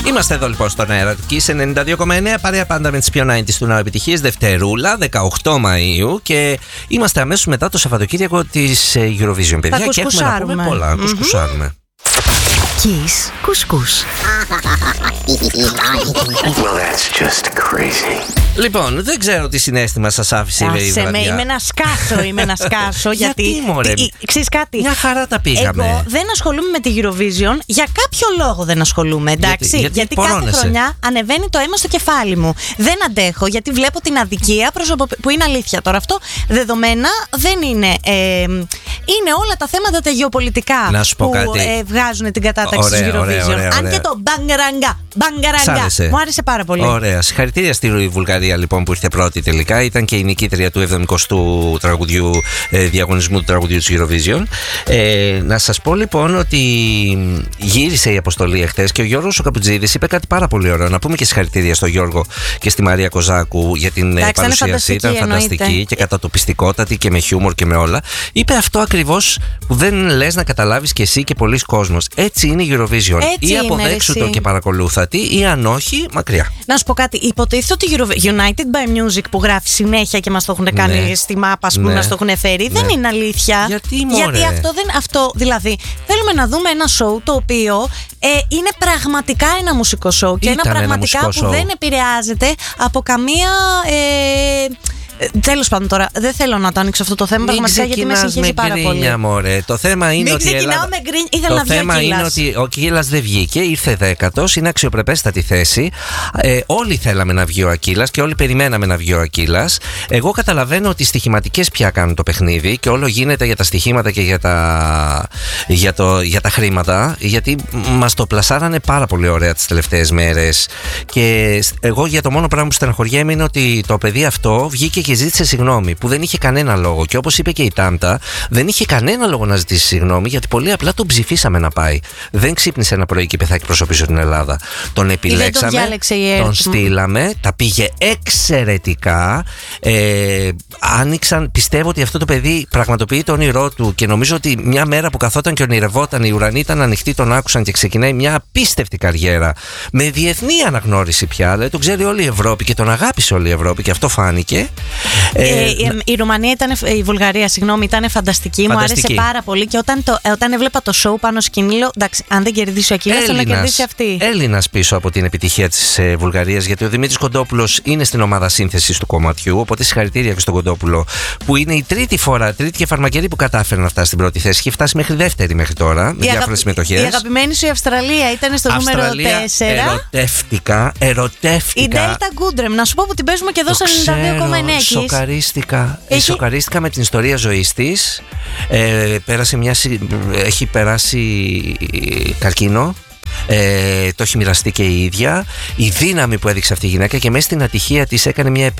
Είμαστε εδώ λοιπόν στον αέρα του Kiss 92,9, παρέα πάντα με τις πιο 90's του Now επιτυχίες. Δευτερούλα, 18 Μαΐου, και είμαστε αμέσως μετά το Σαββατοκύριακο της Eurovision, παιδιά, και έχουμε να πούμε πολλά. Κουσκουσάρουμε. Kiss Κουσκούς. Well, that's just crazy. Λοιπόν, δεν ξέρω τι συναίσθημα σας άφησε η βραδιά. Είμαι ένα σκάσο. Γιατί μωρέ, ξέρεις κάτι, μια χαρά τα πήγαμε. Εγώ δεν ασχολούμαι με τη Eurovision. Για κάποιο λόγο δεν ασχολούμαι, εντάξει. Γιατί κάθε χρονιά ανεβαίνει το αίμα στο κεφάλι μου. Δεν αντέχω, γιατί βλέπω την αδικία που είναι αλήθεια. Τώρα αυτό δεδομένα δεν είναι. Είναι όλα τα θέματα τα γεωπολιτικά που βγάζουν την κατάταξη της Eurovision. Αν και το μπαγκαράγκα μου άρεσε πάρα πολύ. Ωραία. Συγχαρητήρια στη Βουλγαρία λοιπόν που ήρθε πρώτη τελικά. Ήταν και η νικήτρια του 70ου τραγουδιού, διαγωνισμού του τραγουδιού της Eurovision. Να σας πω λοιπόν ότι γύρισε η αποστολή εχθές και ο Γιώργος ο Καπουτζίδης είπε κάτι πάρα πολύ ωραίο. Να πούμε και συγχαρητήρια στον Γιώργο και στη Μαρία Κοζάκου για την παρουσίαση. Ήταν φανταστική και κατατοπιστικότατη και με χιούμορ και με όλα. Είπε αυτό ακριβώς που δεν λες να καταλάβεις κι εσύ και πολλοί κόσμος. Έτσι είναι η Eurovision. Ή αποδέξου το και παρακολούθα τη, ή αν όχι, μακριά. Να σου πω κάτι. Υποτίθεται ότι United by Music που γράφει συνέχεια και μας το έχουν κάνει στη μάπα, που μας το έχουν φέρει, δεν είναι αλήθεια. Γιατί αυτό δηλαδή θέλουμε να δούμε ένα show το οποίο είναι πραγματικά ένα μουσικό show και ένα πραγματικά που δεν επηρεάζεται από καμία. Τέλος πάντων, τώρα δεν θέλω να το ανοίξω αυτό το θέμα πραγματικά, γιατί με συγχύζει πάρα πολύ. Μωρέ. Το θέμα είναι ότι. Το θέμα είναι ότι ο Ακύλας δεν βγήκε, ήρθε 10ος, είναι αξιοπρεπέστατη θέση. Όλοι θέλαμε να βγει ο Ακύλας και όλοι περιμέναμε να βγει ο Ακύλας. Εγώ καταλαβαίνω ότι οι στοιχηματικές πια κάνουν το παιχνίδι και όλο γίνεται για τα στοιχήματα και για τα χρήματα, γιατί μας το πλασάρανε πάρα πολύ ωραία τις τελευταίες μέρες. Και εγώ για το μόνο πράγμα που στεναχωριέμαι είναι ότι το παιδί αυτό βγήκε και ζήτησε συγγνώμη, που δεν είχε κανένα λόγο. Και όπως είπε και η Τάμτα, δεν είχε κανένα λόγο να ζητήσει συγγνώμη, γιατί πολύ απλά τον ψηφίσαμε να πάει. Δεν ξύπνησε ένα πρωί και είπε θα εκπροσωπήσω την Ελλάδα. Τον επιλέξαμε, τον στείλαμε, τα πήγε εξαιρετικά. Άνοιξαν, πιστεύω ότι αυτό το παιδί πραγματοποιεί το όνειρό του και νομίζω ότι μια μέρα που καθόταν και ονειρευόταν, οι ουρανοί ήταν ανοιχτοί, τον άκουσαν και ξεκινάει μια απίστευτη καριέρα. Με διεθνή αναγνώριση πια, δηλαδή τον ξέρει όλη η Ευρώπη και τον αγάπησε όλη η Ευρώπη και αυτό φάνηκε. Η Βουλγαρία, ήταν φανταστική. Μου άρεσε πάρα πολύ και όταν έβλεπα το show πάνω σκηνή, λέω εντάξει, αν δεν κερδίσει ο Ακύλας, θέλω να κερδίσει αυτή. Έλληνας πίσω από την επιτυχία της Βουλγαρίας, γιατί ο Δημήτρης Κοντόπουλος είναι στην ομάδα σύνθεσης του κομματιού. Οπότε συγχαρητήρια και στον Κοντόπουλο, που είναι η τρίτη και φαρμακερή που κατάφερε να φτάσει στην πρώτη θέση. Έχει φτάσει μέχρι δεύτερη μέχρι τώρα, με διάφορες συμμετοχές. Η αγαπημένη σου η Αυστραλία ήταν στο νούμερο 4. Ερωτεύτηκα. Η Ντέλτα Γκούντρεμ, να σου πω που την παίζουμε και εδώ στο 92,9. Σοκαρίστηκα με την ιστορία ζωής της. Έχει περάσει καρκίνο. Το έχει μοιραστεί και η ίδια. Η δύναμη που έδειξε αυτή η γυναίκα και μέσα στην ατυχία της έκανε μια